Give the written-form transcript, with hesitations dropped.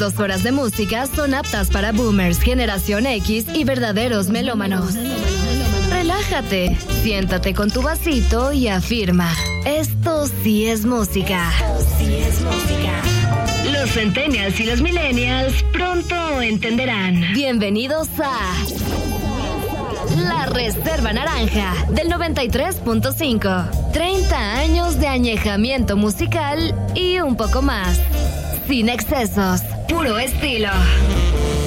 2 horas de música son aptas para boomers, generación X y verdaderos melómanos. Relájate, siéntate con tu vasito y afirma: esto sí es música. Los centennials y los millennials pronto entenderán. Bienvenidos a La Reserva Naranja del 93.5. 30 años de añejamiento musical y un poco más. Sin excesos, puro estilo.